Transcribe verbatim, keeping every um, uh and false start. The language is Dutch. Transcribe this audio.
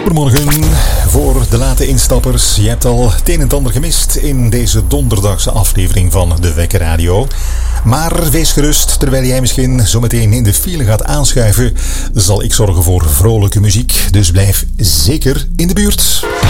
Goedemorgen voor de late instappers. Je hebt al het een en ander gemist in deze donderdagse aflevering van de Wekker Radio. Maar wees gerust, terwijl jij misschien zometeen in de file gaat aanschuiven, zal ik zorgen voor vrolijke muziek. Dus blijf zeker in de buurt.